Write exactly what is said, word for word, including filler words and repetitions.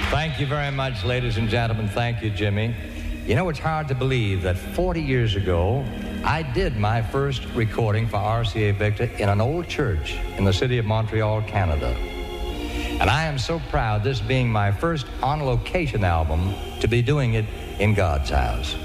Thank you very much, ladies and gentlemen. Thank you, Jimmy. You know, it's hard to believe that forty years ago, I did my first recording for R C A Victor in an old church in the city of Montreal, Canada. And I am so proud, this being my first on-location album, to be doing it in God's house.